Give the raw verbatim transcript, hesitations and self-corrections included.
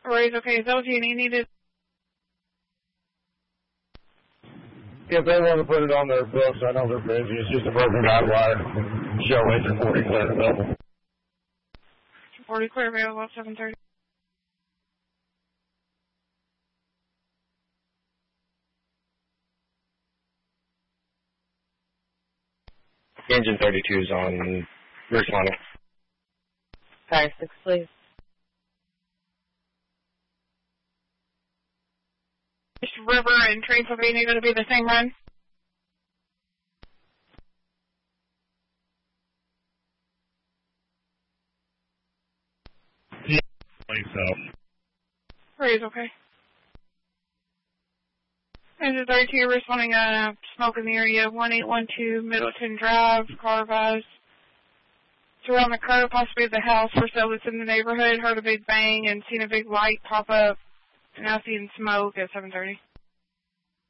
Right, okay, so do you need it? If they want to put it on their books, I know they're busy. It's just a broken guide wire. Show engine forty clear available. forty clear available at seven thirty. Engine thirty-two is on responding. Fire six, please. Is River and Transylvania going to be the same run? Yeah, I think so. Right, okay. Engine thirty-two responding uh, smoke in the area, one eight one two Middleton Drive, Carvaz. It's around the curve, possibly the house for sale that's in the neighborhood. Heard a big bang and seen a big light pop up. And now seeing smoke at seven thirty.